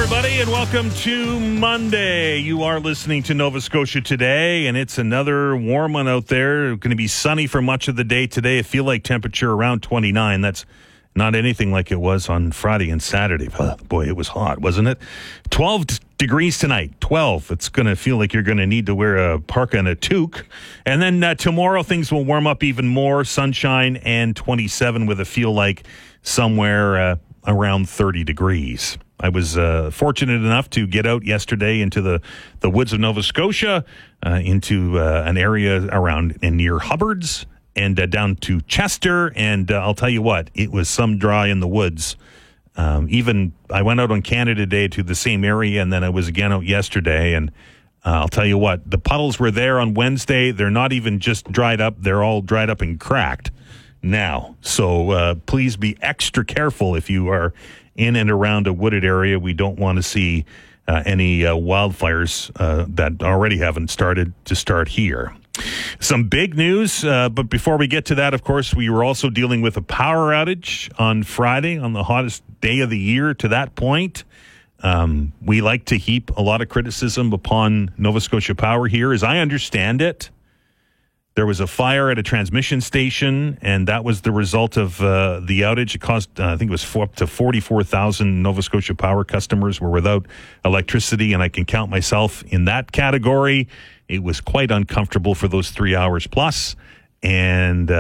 everybody, and welcome to Monday. You are listening to Nova Scotia Today, and it's another warm one out there. Going to be sunny for much of the day today. I feel like temperature around 29. That's not anything like it was on Friday and Saturday. Boy, it was hot, wasn't it? 12 degrees tonight. 12. It's going to feel like you're going to need to wear a parka and a toque. And then tomorrow, things will warm up even more. Sunshine and 27 with a feel like somewhere around 30 degrees. I was fortunate enough to get out yesterday into the woods of Nova Scotia, into an area around and near Hubbard's, and down to Chester. And I'll tell you what, it was some dry in the woods. Even I went out on Canada Day to the same area, and then I was again out yesterday. And I'll tell you what, the puddles were there on Wednesday. They're not even just dried up. They're all dried up and cracked now. So please be extra careful if you are in and around a wooded area. We don't want to see any wildfires that already haven't started to start here. Some big news, but before we get to that, of course, we were also dealing with a power outage on Friday, on the hottest day of the year to that point. We like to heap a lot of criticism upon Nova Scotia Power here. As I understand it, there was a fire at a transmission station, and that was the result of the outage. It caused, I think it was up to 44,000 Nova Scotia Power customers were without electricity, and I can count myself in that category. It was quite uncomfortable for those 3 hours plus, and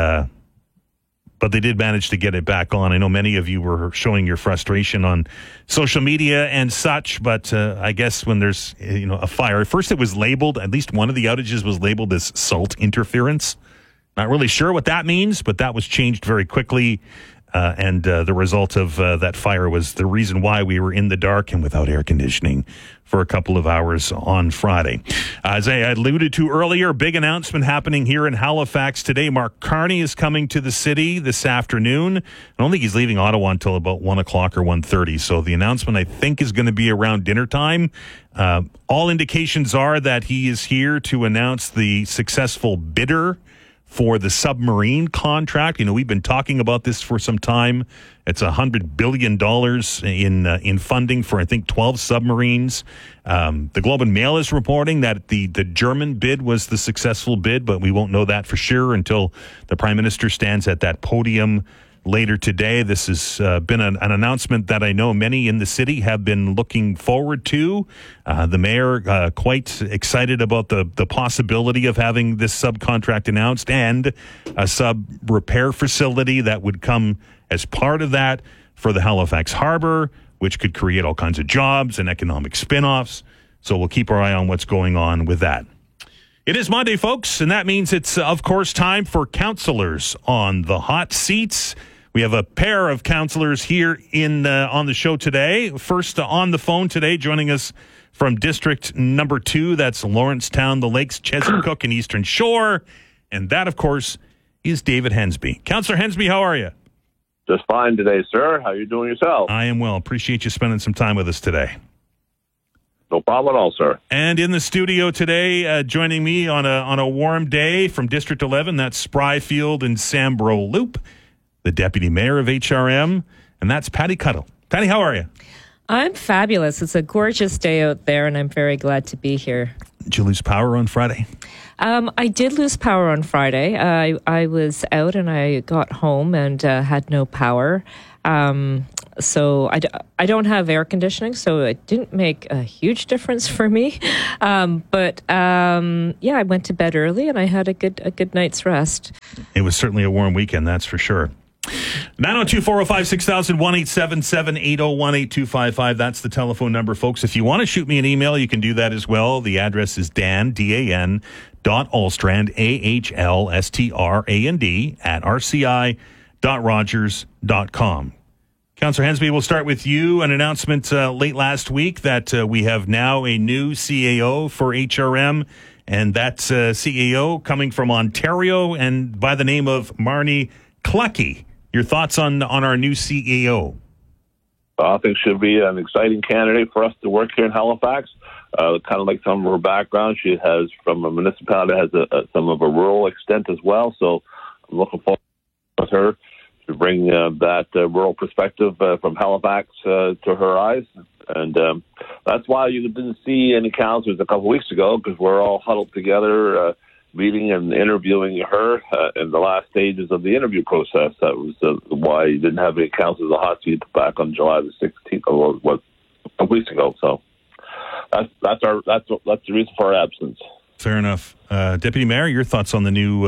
but they did manage to get it back on. I know many of you were showing your frustration on social media and such, but I guess when there's a fire, first it was labeled, at least one of the outages was labeled as salt interference. Not really sure what that means, but that was changed very quickly. And the result of that fire was the reason why we were in the dark and without air conditioning for a couple of hours on Friday. As I alluded to earlier, big announcement happening here in Halifax today. Mark Carney is coming to the city this afternoon. I don't think he's leaving Ottawa until about 1 o'clock or 1:30. So the announcement, I think, is going to be around dinner time. All indications are that he is here to announce the successful bidder for the submarine contract. We've been talking about this for some time. It's $100 billion in funding for, I think, 12 submarines. The Globe and Mail is reporting that the German bid was the successful bid, but we won't know that for sure until the Prime Minister stands at that podium later today. This has been an announcement that I know many in the city have been looking forward to. The mayor quite excited about the possibility of having this subcontract announced and a sub repair facility that would come as part of that for the Halifax Harbor, which could create all kinds of jobs and economic spin-offs. So we'll keep our eye on what's going on with that. It is Monday, folks, and that means it's, of course, time for counselors on the hot seats. We have a pair of counselors here on the show today. First on the phone today, joining us from District Number 2, that's Lawrencetown, the Lakes, Chesapeake, and Eastern Shore. And that, of course, is David Hensby. Councillor Hensby, how are you? Just fine today, sir. How are you doing yourself? I am well. Appreciate you spending some time with us today. No problem at all, sir. And in the studio today, joining me on a warm day from District 11, that's Spryfield and Sambro Loop, the Deputy Mayor of HRM, and that's Patty Cuddle. Patty, how are you? I'm fabulous. It's a gorgeous day out there, and I'm very glad to be here. Did you lose power on Friday? I did lose power on Friday. I was out and I got home and had no power. So I don't have air conditioning, so it didn't make a huge difference for me. But I went to bed early and I had a good night's rest. It was certainly a warm weekend, that's for sure. 902-405-6000, 1-877-801-8255. That's the telephone number, folks. If you want to shoot me an email, you can do that as well. The address is Dan, D-A-N, .Ahlstrand, A-H-L-S-T-R-A-N-D, at rci.rogers.com. Councillor Hensby, we'll start with you. An announcement late last week that we have now a new CAO for HRM, and that's CAO coming from Ontario and by the name of Marnie Clucky. Your thoughts on our new CAO? I think she'll be an exciting candidate for us to work here in Halifax. Kind of like some of her background, she has from a municipality that has some of a rural extent as well. So I'm looking forward with her to bring that rural perspective from Halifax to her eyes. And that's why you didn't see any councillors a couple of weeks ago, because we're all huddled together, meeting and interviewing her in the last stages of the interview process. That was why you didn't have any councillors in the hot seat back on July the 16th, or what, a couple weeks ago. So that's the reason for our absence. Fair enough. Deputy Mayor, your thoughts on you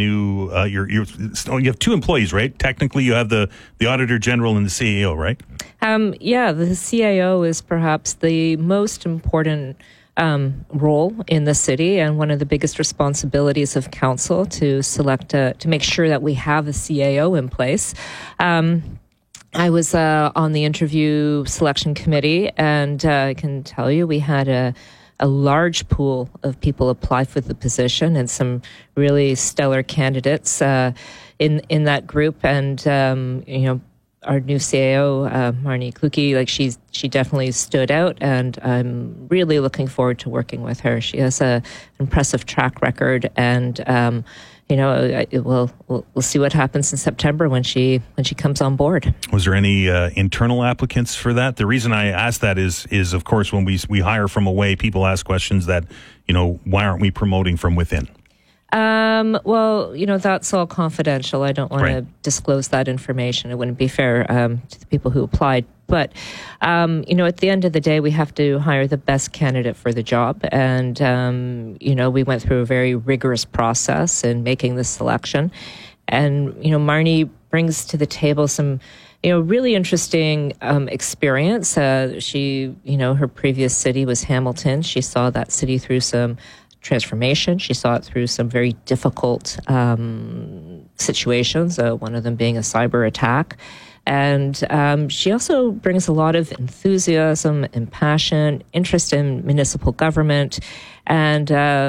have two employees, right? Technically, you have the Auditor General and the CAO, right? Yeah, the CAO is perhaps the most important role in the city, and one of the biggest responsibilities of council to select to make sure that we have a CAO in place. I was on the interview selection committee, and I can tell you we had a large pool of people apply for the position, and some really stellar candidates in that group. And our new CAO, Marnie Kluge, she definitely stood out, and I'm really looking forward to working with her. She has an impressive track record, and we'll see what happens in September when she comes on board. Was there any internal applicants for that? The reason I ask that is of course when we hire from away, people ask questions that why aren't we promoting from within? Well, that's all confidential. I don't want to disclose that information. It wouldn't be fair to the people who applied. But, at the end of the day, we have to hire the best candidate for the job. And, we went through a very rigorous process in making this selection. And, Marnie brings to the table some, really interesting experience. Her previous city was Hamilton. She saw that city through some transformation. She saw it through some very difficult situations, one of them being a cyber attack. And she also brings a lot of enthusiasm and passion, interest in municipal government, and,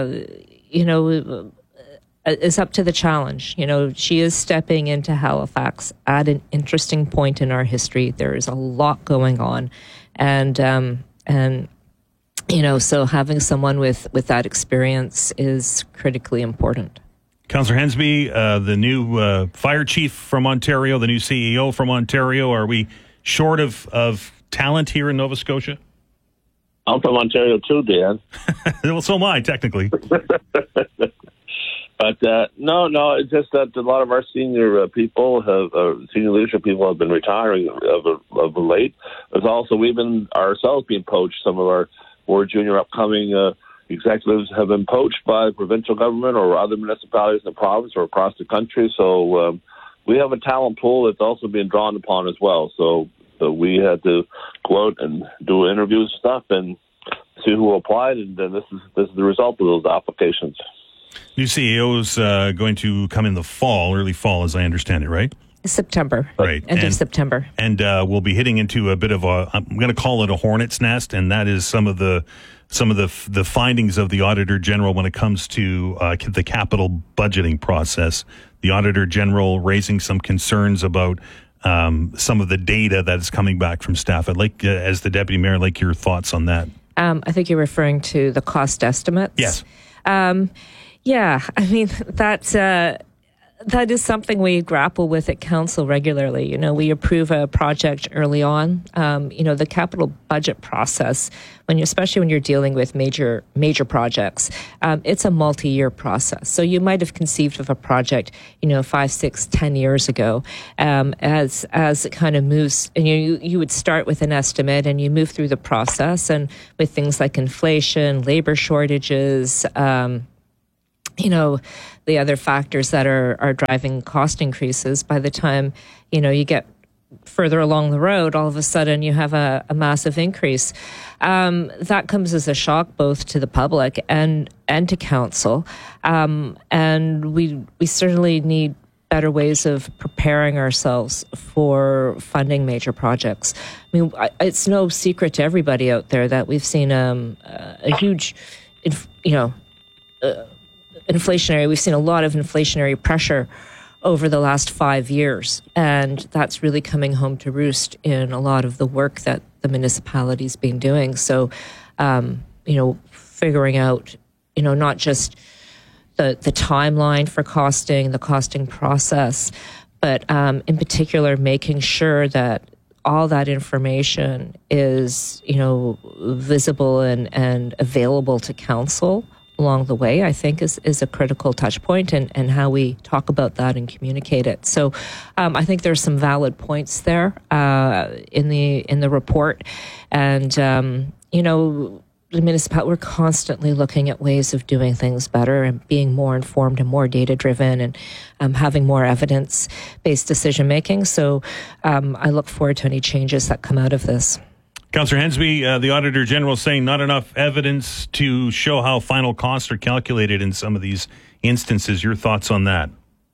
is up to the challenge. She is stepping into Halifax at an interesting point in our history. There is a lot going on. And so having someone with that experience is critically important. Councillor Hensby, the new fire chief from Ontario, the new CEO from Ontario, are we short of talent here in Nova Scotia? I'm from Ontario too, Dan. Well, so am I, technically. But no, it's just that a lot of our senior senior leadership people have been retiring of late. There's also we've been ourselves being poached. Some of our more junior upcoming executives have been poached by the provincial government or other municipalities in the province or across the country. So we have a talent pool that's also being drawn upon as well. So we had to go out and do interviews and stuff and see who applied, and then this is the result of those applications. New CEO is going to come in the fall, early fall, as I understand it, right? September. Right. End of September. And we'll be hitting into a bit of I'm going to call it a hornet's nest, and that is some of the findings of the Auditor General when it comes to the capital budgeting process. The Auditor General raising some concerns about some of the data that is coming back from staff. I'd like, as the Deputy Mayor, your thoughts on that. I think you're referring to the cost estimates. Yes. Yeah, I mean, that is something we grapple with at council regularly. We approve a project early on. The capital budget process, especially when you're dealing with major projects, it's a multi-year process. So you might have conceived of a project, 5, 6, 10 years ago, as it kind of moves, and you would start with an estimate and you move through the process, and with things like inflation, labor shortages, the other factors that are driving cost increases, by the time, you get further along the road, all of a sudden you have a massive increase. That comes as a shock both to the public and to council. And we certainly need better ways of preparing ourselves for funding major projects. I mean, it's no secret to everybody out there that we've seen a huge, we've seen a lot of inflationary pressure over the last 5 years, and that's really coming home to roost in a lot of the work that the municipality's been doing. So, figuring out, not just the timeline for the costing process, but in particular making sure that all that information is, visible and available to council along the way, I think is a critical touch point, and how we talk about that and communicate it. So I think there's some valid points there in the report. And, the municipality, we're constantly looking at ways of doing things better and being more informed and more data-driven and having more evidence-based decision-making. So I look forward to any changes that come out of this. Councillor Hensby, the Auditor General, saying not enough evidence to show how final costs are calculated in some of these instances. Your thoughts on that?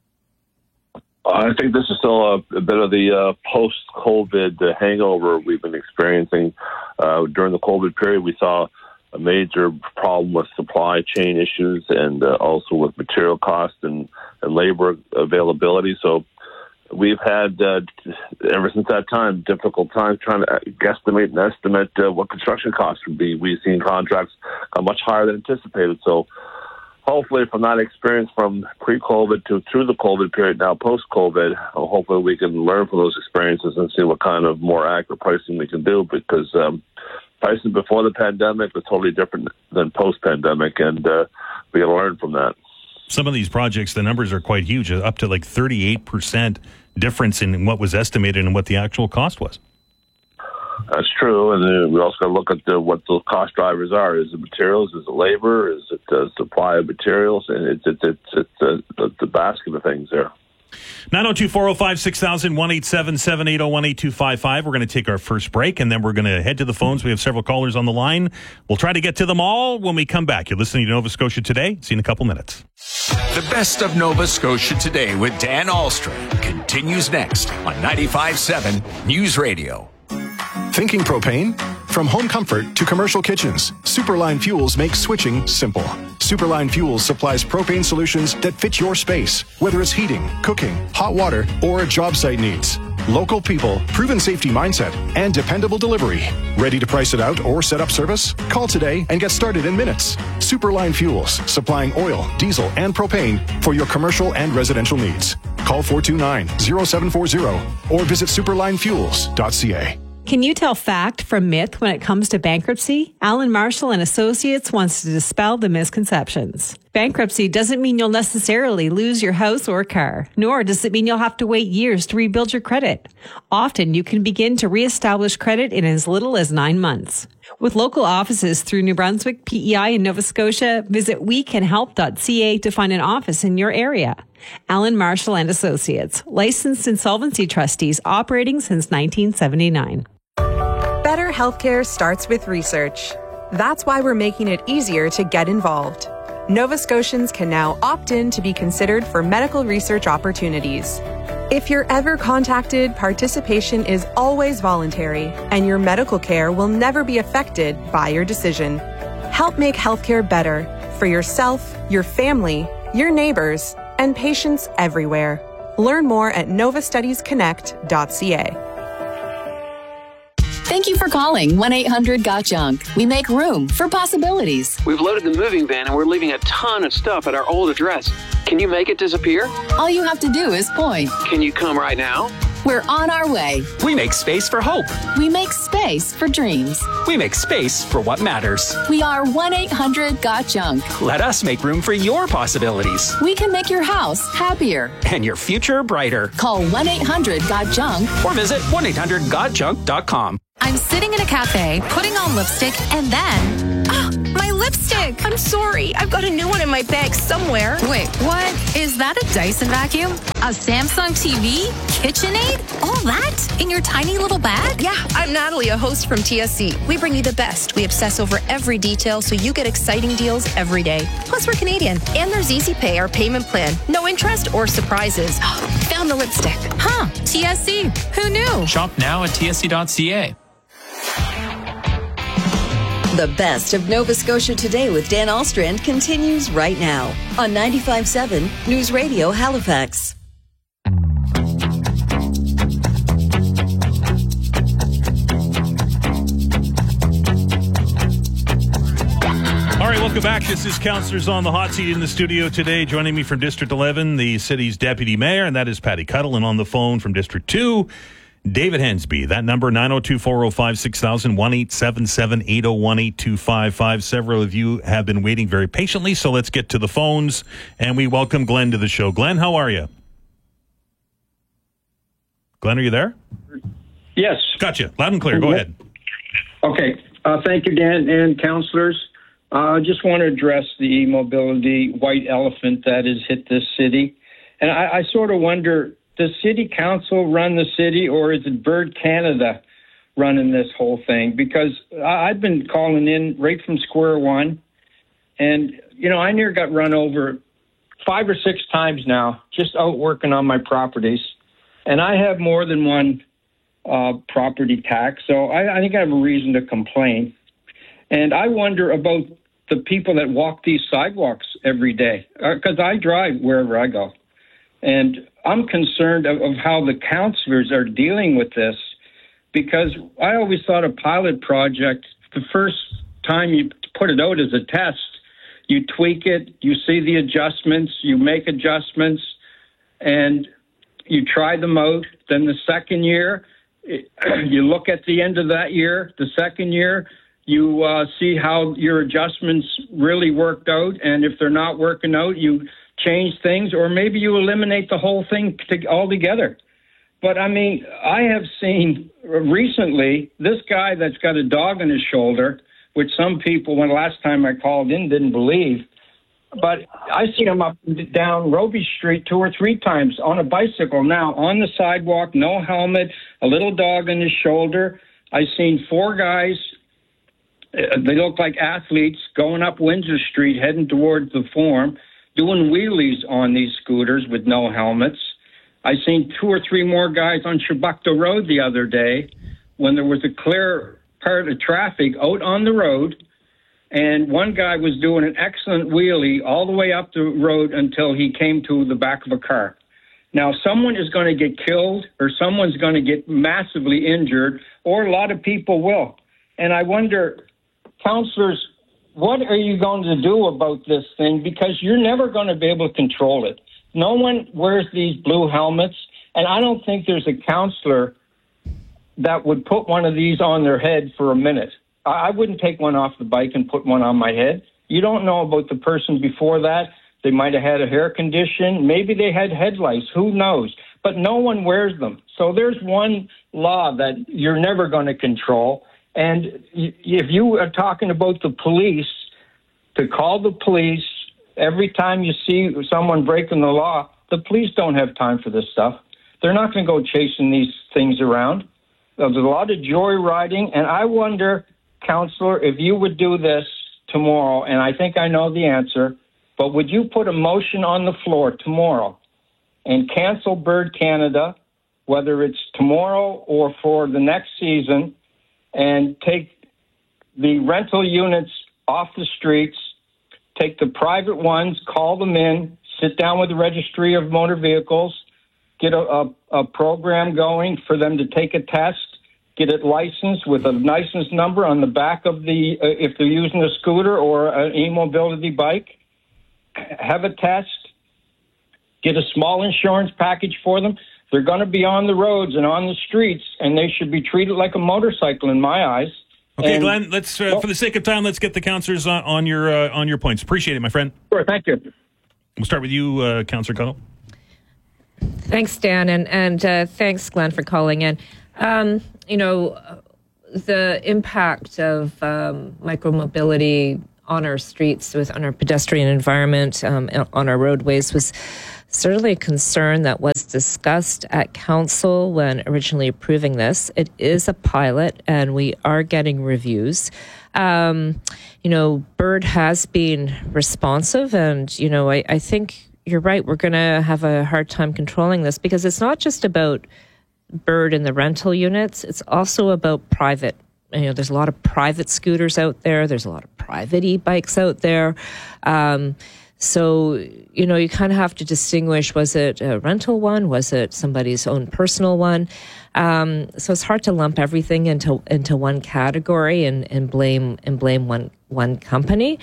I think this is still a bit of the post-COVID hangover we've been experiencing. During the COVID period, we saw a major problem with supply chain issues and also with material costs and labor availability. So we've had, ever since that time, difficult times trying to guesstimate and estimate what construction costs would be. We've seen contracts much higher than anticipated. So hopefully from that experience from pre-COVID to through the COVID period, now post-COVID, hopefully we can learn from those experiences and see what kind of more accurate pricing we can do, because pricing before the pandemic was totally different than post-pandemic, and we got to learn from that. Some of these projects, the numbers are quite huge, up to like 38% difference in what was estimated and what the actual cost was. That's true, and we also got to look at what those cost drivers are. Is it materials? Is it labor? Is it supply of materials? And it's the basket of things there. 902-405-6000, 1-877-808-8255. We're going to take our first break, and then we're going to head to the phones. We have several callers on the line. We'll try to get to them all when we come back. You're listening to Nova Scotia Today. See you in a couple minutes. The best of Nova Scotia Today with Dan Ahlstrom continues next on 95.7 News Radio. Thinking propane? From home comfort to commercial kitchens, Superline Fuels makes switching simple. Superline Fuels supplies propane solutions that fit your space, whether it's heating, cooking, hot water, or job site needs. Local people, proven safety mindset, and dependable delivery. Ready to price it out or set up service? Call today and get started in minutes. Superline Fuels, supplying oil, diesel, and propane for your commercial and residential needs. Call 429-0740 or visit superlinefuels.ca. Can you tell fact from myth when it comes to bankruptcy? Alan Marshall and Associates wants to dispel the misconceptions. Bankruptcy doesn't mean you'll necessarily lose your house or car, nor does it mean you'll have to wait years to rebuild your credit. Often you can begin to reestablish credit in as little as 9 months. With local offices through New Brunswick, PEI, and Nova Scotia, visit wecanhelp.ca to find an office in your area. Alan Marshall and Associates, licensed insolvency trustees operating since 1979. Better healthcare starts with research. That's why we're making it easier to get involved. Nova Scotians can now opt in to be considered for medical research opportunities. If you're ever contacted, participation is always voluntary, and your medical care will never be affected by your decision. Help make healthcare better for yourself, your family, your neighbors, and patients everywhere. Learn more at novastudiesconnect.ca. Thank you for calling 1-800-GOT-JUNK. We make room for possibilities. We've loaded the moving van and we're leaving a ton of stuff at our old address. Can you make it disappear? All you have to do is point. Can you come right now? We're on our way. We make space for hope. We make space for dreams. We make space for what matters. We are 1-800-GOT-JUNK. Let us make room for your possibilities. We can make your house happier. And your future brighter. Call 1-800-GOT-JUNK. Or visit 1-800-GOT-JUNK.com. I'm sitting in a cafe, putting on lipstick, and then... my lipstick! I'm sorry. I've got a new one in my bag somewhere. Wait, what? Is that a Dyson vacuum? A Samsung TV? KitchenAid? All that? In your tiny little bag? Yeah, I'm Natalie, a host from TSC. We bring you the best. We obsess over every detail so you get exciting deals every day. Plus, we're Canadian. And there's Easy Pay, our payment plan. No interest or surprises. Found the lipstick. Huh, TSC. Who knew? Shop now at tsc.ca. The best of Nova Scotia Today with Dan Ahlstrand continues right now on 95.7 News Radio Halifax. All right, welcome back. This is Councillors on the Hot Seat in the studio today. Joining me from District 11, the city's deputy mayor, and that is Patty Cuddle, and on the phone from District 2, David Hensby. That number, 902-405-6000, 1-877-801-8255. Several of you have been waiting very patiently, so let's get to the phones, and we welcome Glenn to the show. Glenn, how are you? Glenn, are you there? Yes. Gotcha. Loud and clear. Go ahead. Okay. Thank you, Dan and counselors. I just want to address the e-mobility white elephant that has hit this city. And I sort of wonder, does City Council run the city, or is it Bird Canada running this whole thing? Because I've been calling in right from square one, and, you know, I near got run over 5 or 6 times now, just out working on my properties. And I have more than one property tax, so I think I have a reason to complain. And I wonder about the people that walk these sidewalks every day, because I drive wherever I go. And I'm concerned of how the counselors are dealing with this, because I always thought a pilot project, the first time you put it out as a test, you tweak it, you see the adjustments, you make adjustments, and you try them out. Then the second year, you look at the end of that year. The second year, you see how your adjustments really worked out, and if they're not working out, you change things, or maybe you eliminate the whole thing altogether. But, I mean, I have seen recently this guy that's got a dog on his shoulder, which some people, when last time I called in, didn't believe. But I see him up and down Robie Street 2 or 3 times on a bicycle now, on the sidewalk, no helmet, a little dog on his shoulder. I've seen 4 guys, they look like athletes, going up Windsor Street, heading towards the Forum, doing wheelies on these scooters with no helmets. I seen 2 or 3 more guys on Chebucto Road the other day when there was a clear part of traffic out on the road, and one guy was doing an excellent wheelie all the way up the road until he came to the back of a car. Now, someone is going to get killed, or someone's going to get massively injured, or a lot of people will. And I wonder, counselors, what are you going to do about this thing? Because you're never going to be able to control it. No one wears these blue helmets, and I don't think there's a counselor that would put one of these on their head for a minute. I wouldn't take one off the bike and put one on my head. You don't know about the person before that. They might have had a hair condition. Maybe they had head lice. Who knows? But no one wears them. So there's one law that you're never going to control. And if you are talking about the police, to call the police every time you see someone breaking the law, the police don't have time for this stuff. They're not going to go chasing these things around. There's a lot of joyriding, and I wonder, Counselor, if you would do this tomorrow, and I think I know the answer, but would you put a motion on the floor tomorrow and cancel Bird Canada, whether it's tomorrow or for the next season, and take the rental units off the streets, take the private ones, call them in, sit down with the Registry of Motor Vehicles, get a program going for them to take a test, get it licensed with a license number on the back of the, if they're using a scooter or an e-mobility bike, have a test, get a small insurance package for them. They're going to be on the roads and on the streets, and they should be treated like a motorcycle in my eyes. Okay, and, Glenn, let's for the sake of time, let's get the counselors on your points. Appreciate it, my friend. Sure, thank you. We'll start with you, Councillor Connell. Thanks, Dan, and thanks, Glenn, for calling in. You know, the impact of micromobility on our streets, on our pedestrian environment, on our roadways was certainly a concern that was discussed at council when originally approving this. It is a pilot, and we are getting reviews. You know, Bird has been responsive, and, you know, I think you're right. We're going to have a hard time controlling this because it's not just about Bird and the rental units. It's also about private. You know, there's a lot of private scooters out there. There's a lot of private e-bikes out there. So, you know, you kind of have to distinguish, was it a rental one? Was it somebody's own personal one? So it's hard to lump everything into one category and blame one company.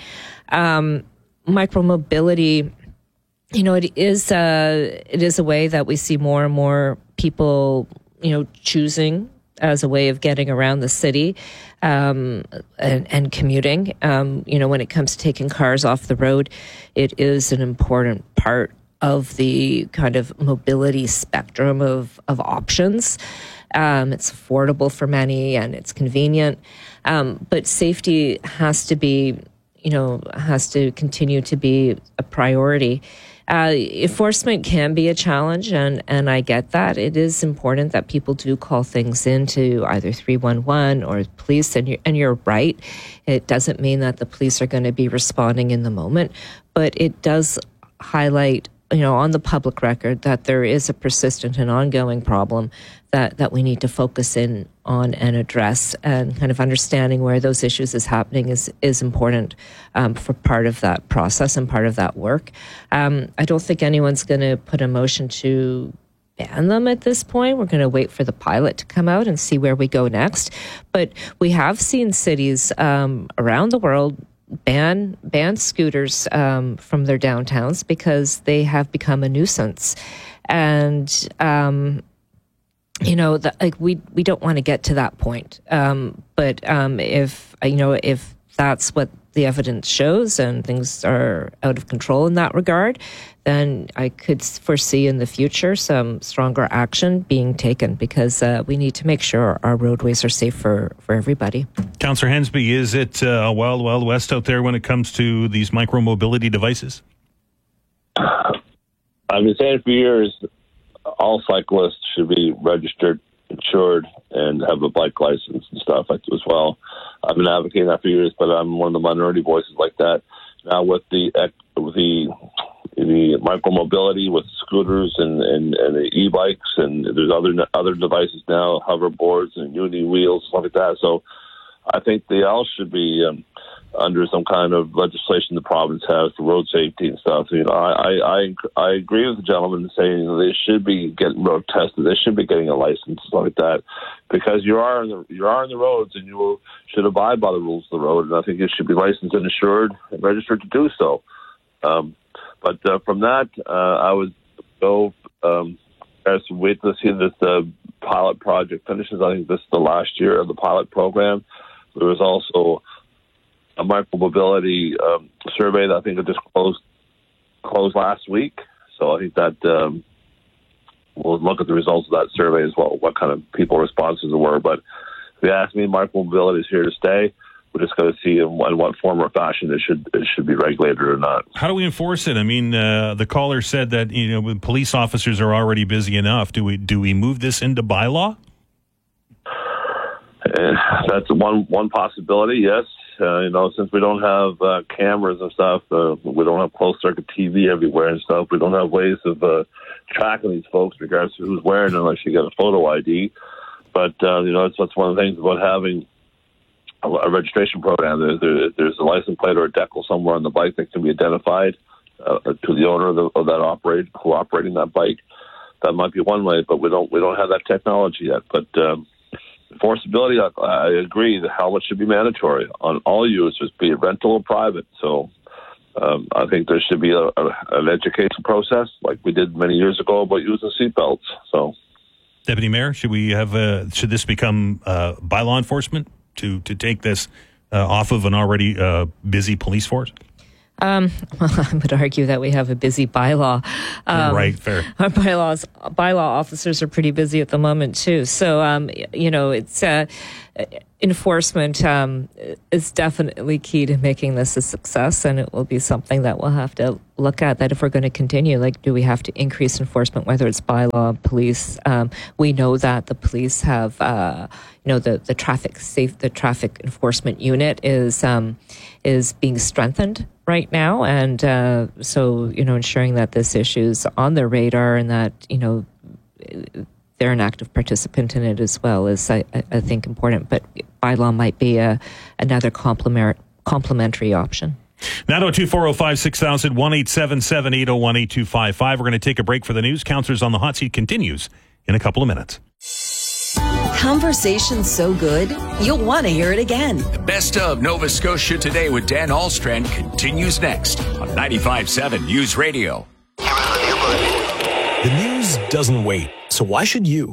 Micromobility, you know, it is a way that we see more and more people choosing as a way of getting around the city and commuting. When it comes to taking cars off the road, it is an important part of the kind of mobility spectrum of options. It's affordable for many and it's convenient. But safety has to continue to be a priority. Enforcement can be a challenge, and I get that. It is important that people do call things into either 311 or police, and you're right. It doesn't mean that the police are going to be responding in the moment, but it does highlight, on the public record, that there is a persistent and ongoing problem that we need to focus in on and address, and kind of understanding where those issues is happening is important for part of that process and part of that work. I don't think anyone's going to put a motion to ban them at this point. We're going to wait for the pilot to come out and see where we go next. But we have seen cities around the world ban scooters from their downtowns because they have become a nuisance. And we don't want to get to that point. But if that's what the evidence shows and things are out of control in that regard, then I could foresee in the future some stronger action being taken, because we need to make sure our roadways are safe for everybody. Councillor Hensby, is it wild, wild west out there when it comes to these micro-mobility devices? I've been saying for years, all cyclists should be registered, insured, and have a bike license and stuff like as well. I've been advocating that for years, but I'm one of the minority voices like that. Now with the micromobility with scooters and the e-bikes, and there's other devices now, hoverboards and uni wheels, stuff like that. So I think they all should be under some kind of legislation the province has for road safety and stuff. I agree with the gentleman saying they should be getting road tested. They should be getting a license, stuff like that, because you are on the roads and you should abide by the rules of the road. And I think you should be licensed and insured and registered to do so. But from that, I would go as wait to see this pilot project finishes. I think this is the last year of the pilot program. There was also a micromobility survey that I think it just closed last week. So I think that we'll look at the results of that survey as well, what kind of people responses there were. But if you ask me, micromobility is here to stay. We're just going to see in what form or fashion it should be regulated or not. How do we enforce it? I mean, the caller said that police officers are already busy enough. Do we move this into bylaw? That's one possibility. Yes. Since we don't have cameras and stuff, we don't have closed circuit TV everywhere and stuff. We don't have ways of tracking these folks in regards to who's wearing it unless you get a photo ID. But that's one of the things about having a registration program. There's a license plate or a decal somewhere on the bike that can be identified to the owner of that operating that bike. That might be one way, but we don't have that technology yet. But enforceability, I agree. The helmet should be mandatory on all users, be it rental or private. So I think there should be an education process like we did many years ago about using seatbelts. So, Deputy Mayor, should this become bylaw enforcement to take this off of an already busy police force? Well, I would argue that we have a busy bylaw. Right, fair. Our bylaw officers are pretty busy at the moment too. So, it's enforcement is definitely key to making this a success, and it will be something that we'll have to look at. That if we're going to continue, do we have to increase enforcement, whether it's bylaw, police? We know that the police have, the traffic enforcement unit is being strengthened right now, and so ensuring that this issue's on their radar and that they're an active participant in it as well is I think important. But bylaw might be another complementary option. 902-405-6000, 1-877-801-8255. We're going to take a break for the news. Councillors on the Hot Seat continues in a couple of minutes. Conversation so good, you'll want to hear it again. The best of Nova Scotia Today with Dan Ahlstrand continues next on 95.7 News Radio. The news doesn't wait, so why should you?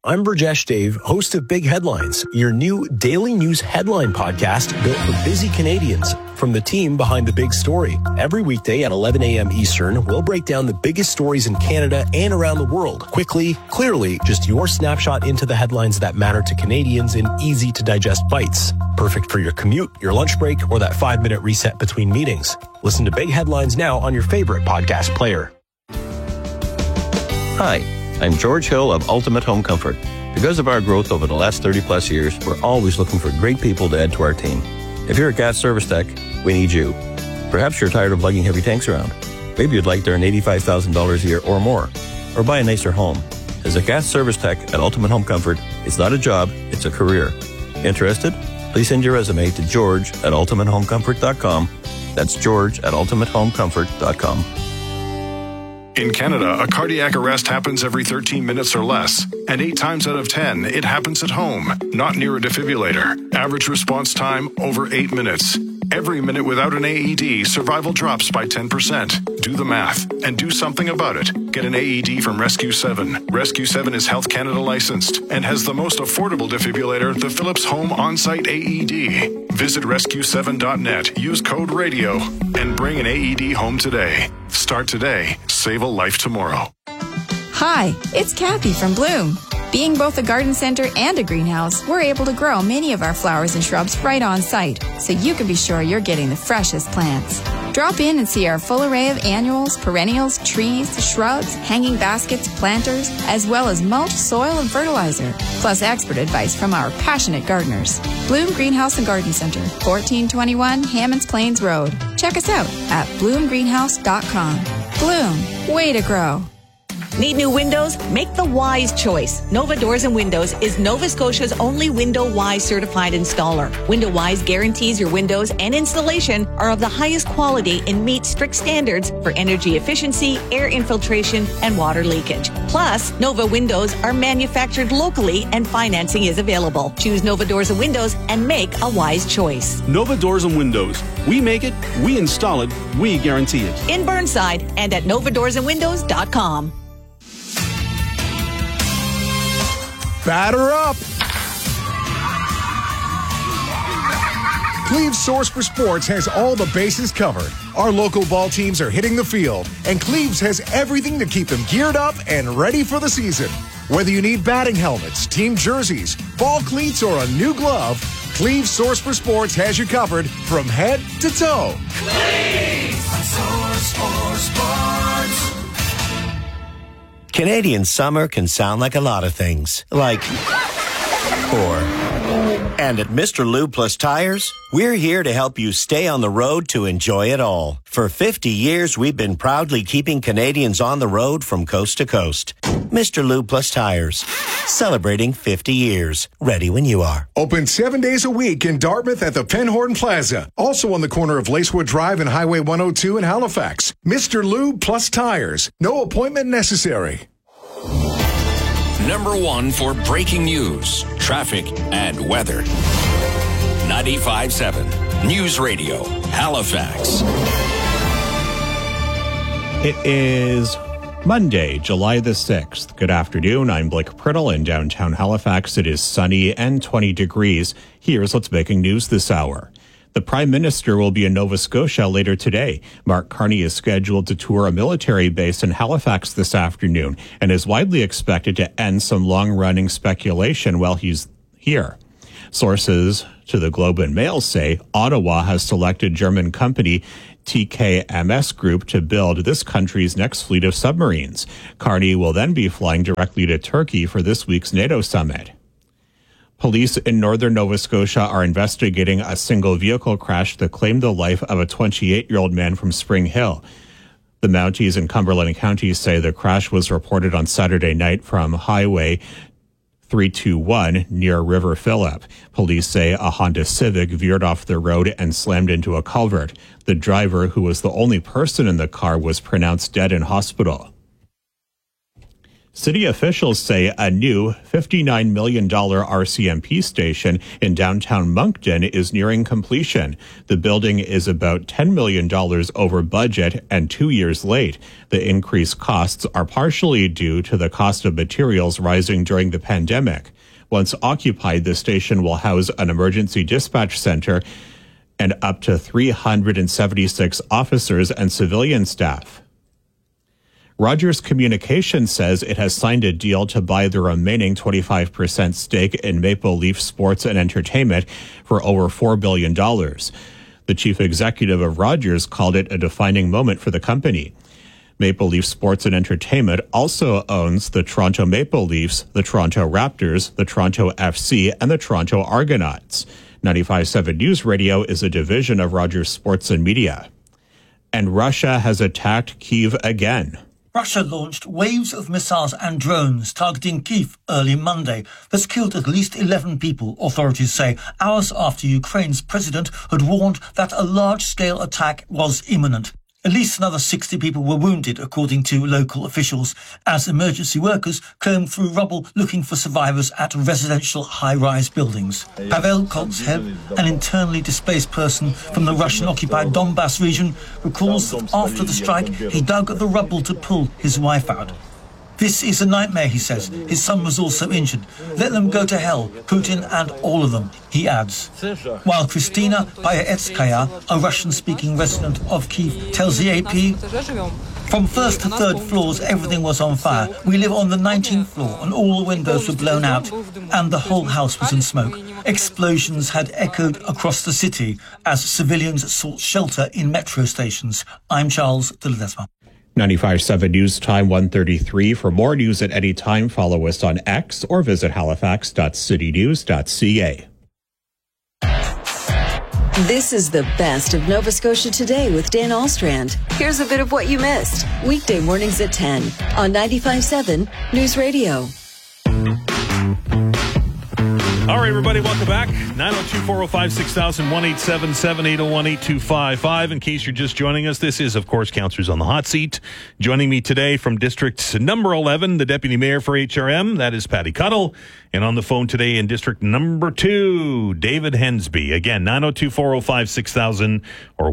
I'm Burjesh Dave, host of Big Headlines, your new daily news headline podcast built for busy Canadians. From the team behind the big story. Every weekday at 11 a.m. Eastern, we'll break down the biggest stories in Canada and around the world. Quickly, clearly, just your snapshot into the headlines that matter to Canadians in easy-to-digest bites. Perfect for your commute, your lunch break, or that 5-minute reset between meetings. Listen to Big Headlines now on your favorite podcast player. Hi, I'm George Hill of Ultimate Home Comfort. Because of our growth over the last 30-plus years, we're always looking for great people to add to our team. If you're a gas service tech, we need you. Perhaps you're tired of lugging heavy tanks around. Maybe you'd like to earn $85,000 a year or more, or buy a nicer home. As a gas service tech at Ultimate Home Comfort, it's not a job, it's a career. Interested? Please send your resume to george@ultimatehomecomfort.com. That's george@ultimatehomecomfort.com. In Canada, a cardiac arrest happens every 13 minutes or less, and 8 times out of 10, it happens at home, not near a defibrillator. Average response time, over 8 minutes. Every minute without an AED, survival drops by 10%. Do the math and do something about it. Get an AED from Rescue 7. Rescue 7 is Health Canada licensed and has the most affordable defibrillator, the Philips Home On-Site AED. Visit rescue7.net, use code RADIO, and bring an AED home today. Start today. Save a life tomorrow. Hi, it's Kathy from Bloom. Being both a garden center and a greenhouse, we're able to grow many of our flowers and shrubs right on site, so you can be sure you're getting the freshest plants. Drop in and see our full array of annuals, perennials, trees, shrubs, hanging baskets, planters, as well as mulch, soil, and fertilizer, plus expert advice from our passionate gardeners. Bloom Greenhouse and Garden Center, 1421 Hammonds Plains Road. Check us out at bloomgreenhouse.com. Bloom, way to grow. Need new windows? Make the wise choice. Nova Doors and Windows is Nova Scotia's only Window Wise certified installer. Window Wise guarantees your windows and installation are of the highest quality and meet strict standards for energy efficiency, air infiltration, and water leakage. Plus, Nova windows are manufactured locally and financing is available. Choose Nova Doors and Windows and make a wise choice. Nova Doors and Windows. We make it, we install it, we guarantee it. In Burnside and at novadoorsandwindows.com. Batter up! Cleve's Source for Sports has all the bases covered. Our local ball teams are hitting the field, and Cleve's has everything to keep them geared up and ready for the season. Whether you need batting helmets, team jerseys, ball cleats, or a new glove, Cleve's Source for Sports has you covered from head to toe. Cleve's Source for Sports. Canadian summer can sound like a lot of things, like And at Mr. Lube Plus Tires, we're here to help you stay on the road to enjoy it all. For 50 years, we've been proudly keeping Canadians on the road from coast to coast. Mr. Lube Plus Tires, celebrating 50 years. Ready when you are. Open 7 days a week in Dartmouth at the Penhorn Plaza. Also on the corner of Lacewood Drive and Highway 102 in Halifax. Mr. Lube Plus Tires. No appointment necessary. Number one for breaking news, traffic, and weather. 95.7 News Radio, Halifax. It is Monday, July the 6th. Good afternoon. I'm Blake Priddle in downtown Halifax. It is sunny and 20 degrees. Here's what's making news this hour. The Prime Minister will be in Nova Scotia later today. Mark Carney is scheduled to tour a military base in Halifax this afternoon and is widely expected to end some long-running speculation while he's here. Sources to the Globe and Mail say Ottawa has selected German company TKMS Group to build this country's next fleet of submarines. Carney will then be flying directly to Turkey for this week's NATO summit. Police in northern Nova Scotia are investigating a single vehicle crash that claimed the life of a 28-year-old man from Spring Hill. The Mounties in Cumberland County say the crash was reported on Saturday night from Highway 321 near River Phillip. Police say a Honda Civic veered off the road and slammed into a culvert. The driver, who was the only person in the car, was pronounced dead in hospital. City officials say a new $59 million RCMP station in downtown Moncton is nearing completion. The building is about $10 million over budget and 2 years late. The increased costs are partially due to the cost of materials rising during the pandemic. Once occupied, the station will house an emergency dispatch center and up to 376 officers and civilian staff. Rogers Communications says it has signed a deal to buy the remaining 25% stake in Maple Leaf Sports and Entertainment for over $4 billion. The chief executive of Rogers called it a defining moment for the company. Maple Leaf Sports and Entertainment also owns the Toronto Maple Leafs, the Toronto Raptors, the Toronto FC, and the Toronto Argonauts. 95.7 News Radio is a division of Rogers Sports and Media. And Russia has attacked Kyiv again. Russia launched waves of missiles and drones targeting Kyiv early Monday. That's killed at least 11 people, authorities say, hours after Ukraine's president had warned that a large-scale attack was imminent. At least another 60 people were wounded, according to local officials, as emergency workers combed through rubble looking for survivors at residential high-rise buildings. Pavel Koltsev, an internally displaced person from the Russian-occupied Donbass region, recalls that after the strike, he dug at the rubble to pull his wife out. This is a nightmare, he says. His son was also injured. Let them go to hell, Putin and all of them, he adds. While Kristina Payaetskaya, a Russian-speaking resident of Kyiv, tells the AP, from first to third floors, everything was on fire. We live on the 19th floor, and all the windows were blown out, and the whole house was in smoke. Explosions had echoed across the city as civilians sought shelter in metro stations. I'm Charles de Ledesma. 95.7 News Time 1:33. For more news at any time, follow us on X or visit halifax.citynews.ca. This is the best of Nova Scotia Today with Dan Alstrand. Here's a bit of what you missed. Weekday mornings at 10 on 95.7 News Radio. All right, everybody, welcome back. 902-405-6000, 1-877-781-8255. In case you're just joining us, this is, of course, Counselors on the Hot Seat. Joining me today from District number 11, the Deputy Mayor for HRM, that is Patty Cuddle. And on the phone today in District number 2, David Hensby. Again, 902-405-6000 or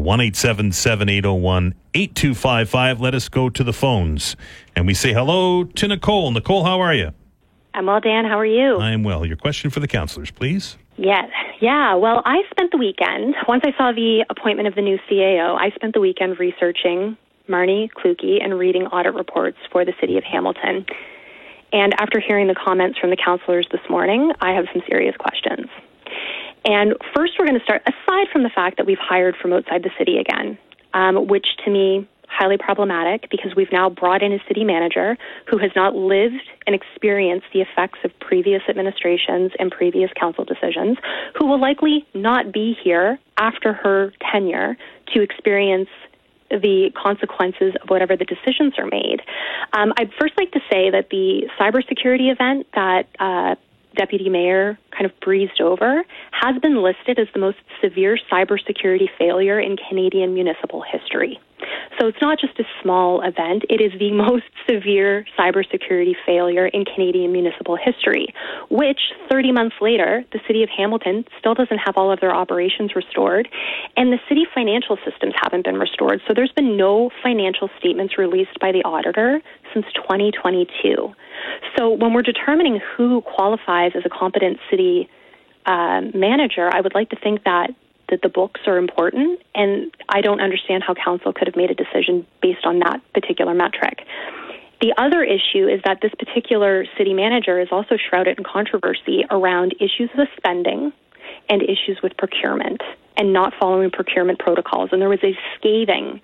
1-877-781-8255. Let us go to the phones. And we say hello to Nicole. Nicole, how are you? I'm well, Dan. How are you? I am well. Your question for the counselors, please. Yes. Yeah. Well, I spent the weekend, once I saw the appointment of the new CAO, I spent the weekend researching Marnie Kluge and reading audit reports for the City of Hamilton. And after hearing the comments from the counselors this morning, I have some serious questions. And first, we're going to start, aside from the fact that we've hired from outside the city again, which to me, highly problematic because we've now brought in a city manager who has not lived and experienced the effects of previous administrations and previous council decisions, who will likely not be here after her tenure to experience the consequences of whatever the decisions are made. I'd first like to say that the cybersecurity event that Deputy Mayor kind of breezed over has been listed as the most severe cybersecurity failure in Canadian municipal history. So it's not just a small event, it is the most severe cybersecurity failure in Canadian municipal history, which 30 months later, the City of Hamilton still doesn't have all of their operations restored, and the city financial systems haven't been restored. So there's been no financial statements released by the auditor since 2022. So when we're determining who qualifies as a competent city manager, I would like to think that the books are important, and I don't understand how council could have made a decision based on that particular metric. The other issue is that this particular city manager is also shrouded in controversy around issues of spending and issues with procurement and not following procurement protocols. And there was a scathing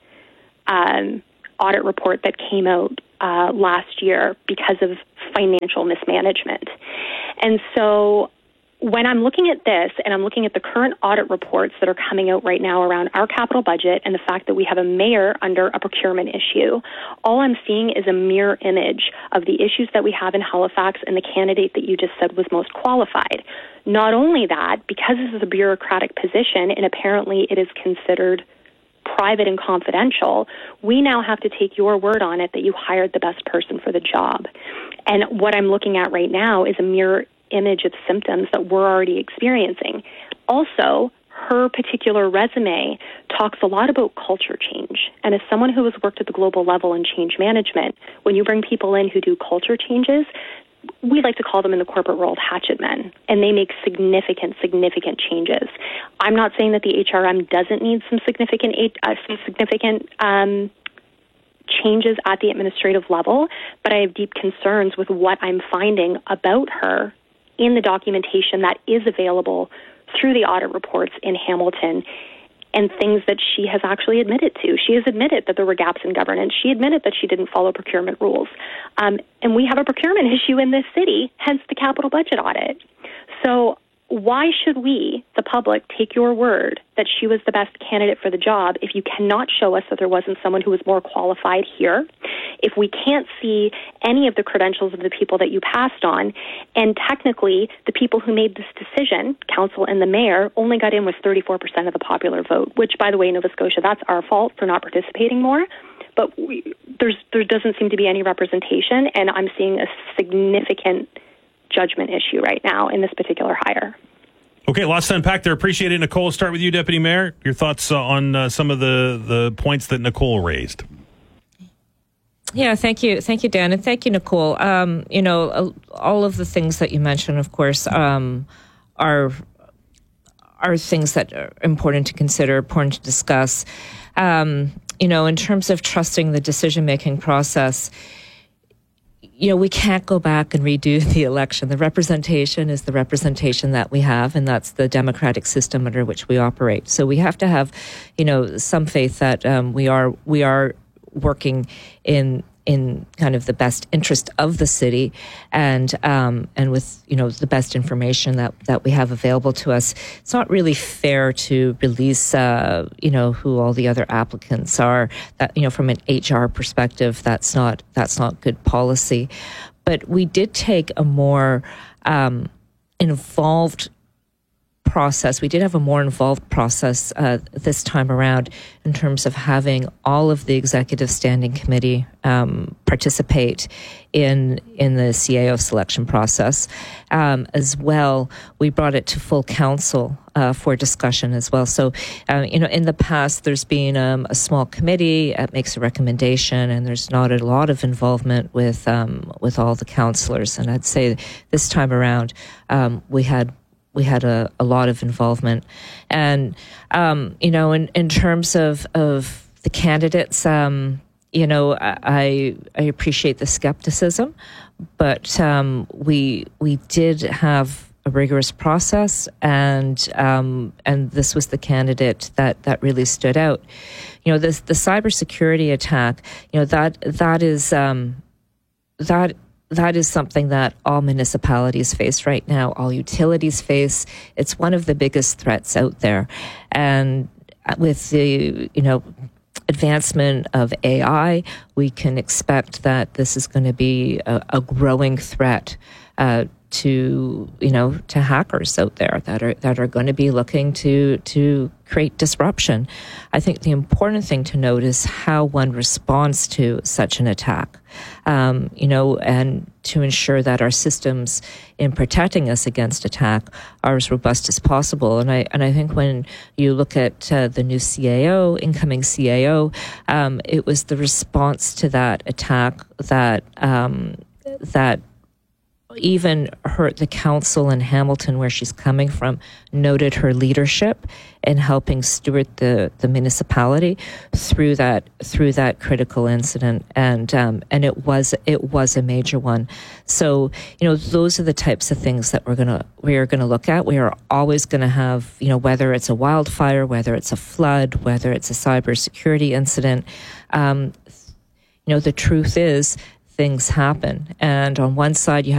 audit report that came out last year because of financial mismanagement. And so when I'm looking at this and I'm looking at the current audit reports that are coming out right now around our capital budget and the fact that we have a mayor under a procurement issue, all I'm seeing is a mirror image of the issues that we have in Halifax and the candidate that you just said was most qualified. Not only that, because this is a bureaucratic position and apparently it is considered private and confidential, we now have to take your word on it that you hired the best person for the job. And what I'm looking at right now is a mirror image of symptoms that we're already experiencing. Also, her particular resume talks a lot about culture change. And as someone who has worked at the global level in change management, when you bring people in who do culture changes, we like to call them in the corporate world hatchet men, and they make significant changes. I'm not saying that the HRM doesn't need some significant changes at the administrative level, but I have deep concerns with what I'm finding about her in the documentation that is available through the audit reports in Hamilton, and things that she has actually admitted to. She has admitted that there were gaps in governance. She admitted that she didn't follow procurement rules. And we have a procurement issue in this city, hence the capital budget audit. So why should we, the public, take your word that she was the best candidate for the job if you cannot show us that there wasn't someone who was more qualified here, if we can't see any of the credentials of the people that you passed on, and technically the people who made this decision, council and the mayor, only got in with 34% of the popular vote, which, by the way, Nova Scotia, that's our fault for not participating more. But there doesn't seem to be any representation, and I'm seeing a significant judgment issue right now in this particular hire. Okay, lots to unpack there. Appreciate it. Nicole, start with you, Deputy Mayor. Your thoughts on some of the points that Nicole raised. Yeah, thank you, Dan, and thank you, Nicole. All of the things that you mentioned, of course, are things that are important to consider, important to discuss. In terms of trusting the decision-making process, we can't go back and redo the election. The representation is the representation that we have, and that's the democratic system under which we operate. So we have to have, some faith that we are working in kind of the best interest of the city, and with the best information that we have available to us. It's not really fair to release who all the other applicants are. That from an HR perspective, that's not good policy. But we did take a more involved process. We did have a more involved process this time around in terms of having all of the executive standing committee participate in the CAO selection process. As well, we brought it to full council for discussion as well. So, in the past, there's been a small committee that makes a recommendation, and there's not a lot of involvement with all the councillors. And I'd say this time around, we had a lot of involvement. And, in terms of the candidates, I appreciate the skepticism, but we did have a rigorous process, and this was the candidate that really stood out. The cybersecurity attack, that is something that all municipalities face right now, all utilities face. It's one of the biggest threats out there. And with the, advancement of AI, we can expect that this is going to be a growing threat to hackers out there that are going to be looking to create disruption. I think the important thing to note is how one responds to such an attack, and to ensure that our systems in protecting us against attack are as robust as possible. And I think when you look at the new incoming CAO, it was the response to that attack that even the council in Hamilton, where she's coming from, noted her leadership in helping steward the municipality through that critical incident, and it was a major one. So those are the types of things that we are gonna look at. We are always going to have whether it's a wildfire, whether it's a flood, whether it's a cybersecurity incident. The truth is, things happen, and on one side you have